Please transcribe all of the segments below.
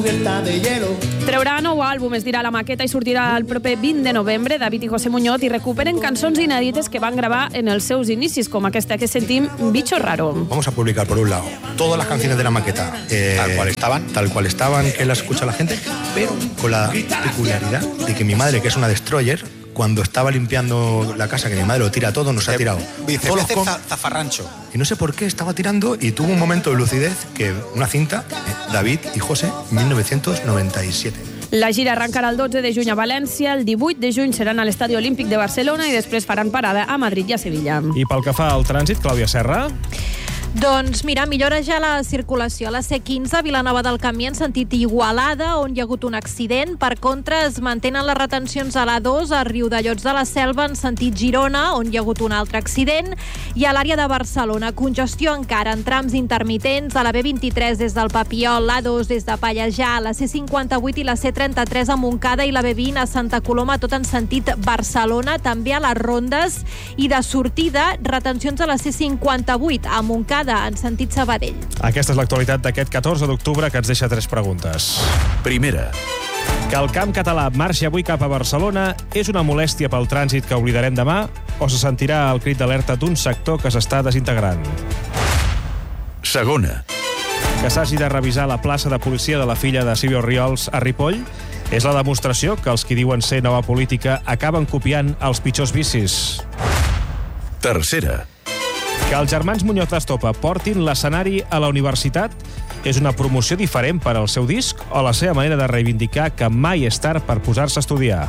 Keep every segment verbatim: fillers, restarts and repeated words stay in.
Treurà nou àlbum, es dirà La Maqueta, i sortirà el proper vint de novembre. David i José Muñoz i recuperen cançons inèdites que van gravar en els seus inicis, com aquesta que sentim, Bicho Raro. Vamos a publicar, por un lado, todas las canciones de La Maqueta, eh, tal cual estaban, tal cual estaban, que las escucha la gente, pero con la peculiaridad de que mi madre, que es una destroyer, cuando estaba limpiando la casa, que mi madre lo tira todo, nos ha tirado todos los con... zafarrancho. Y no sé por qué estaba tirando, y tuvo un momento de lucidez que una cinta, eh, David y José, mil novecientos noventa y siete. La gira arrencarà el dotze de juny a València, el divuit de juny seran a l'Estadi Olímpic de Barcelona i després faran parada a Madrid i a Sevilla. I pel que fa al trànsit, Clàudia Serra? Doncs mira, millora ja la circulació a la C quinze a Vilanova del Camí en sentit Igualada, on hi ha hagut un accident. Per contra, es mantenen les retencions a l'A dos a Riudellots de la Selva en sentit Girona, on hi ha hagut un altre accident, i a l'àrea de Barcelona. Congestió encara en trams intermitents a la B vint-i-tres des del Papiol, l'A dos des de Pallejà, la C cinquanta-vuit i la C trenta-tres a Montcada i la B vint a Santa Coloma, tot en sentit Barcelona. També a les rondes i de sortida, retencions a la C cinquanta-vuit a Montcada en sentit Sabadell. Aquesta és l'actualitat d'aquest catorze d'octubre, que ens deixa tres preguntes. Primera. Que el camp català marxi avui cap a Barcelona és una molèstia pel trànsit que oblidarem demà o se sentirà el crit d'alerta d'un sector que s'està desintegrant? Segona. Que s'hagi de revisar la plaça de policia de la filla de Silvio Riols a Ripoll és la demostració que els qui diuen ser nova política acaben copiant els pitjors vicis. Tercera. Que els germans Muñoz d'Estopa portin l'escenari a la universitat és una promoció diferent per al seu disc o la seva manera de reivindicar que mai és tard per posar-se a estudiar?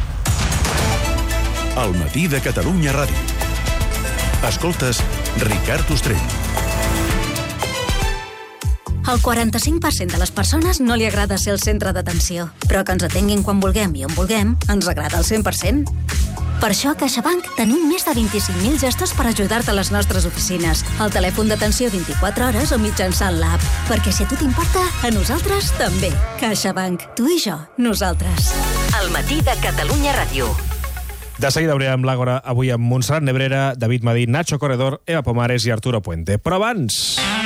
Al matí de Catalunya Ràdio. Escoltes Ricard Ostrell. El quaranta-cinc per cent de les persones no li agrada ser el centre d'atenció, però que ens atenguin quan vulguem i on vulguem ens agrada el cent per cent. Per això a CaixaBank tenim més de vint-i-cinc mil gestors per ajudar-te a les nostres oficines, al telèfon d'atenció vint-i-quatre hores o mitjançant l'app. Perquè si a tu t'importa, a nosaltres també. CaixaBank. Tu i jo. Nosaltres. Al matí de Catalunya Ràdio. De seguida obrirem l'Àgora avui amb Montserrat Nebrera, David Madí, Nacho Corredor, Eva Pomares i Arturo Puente. Però abans...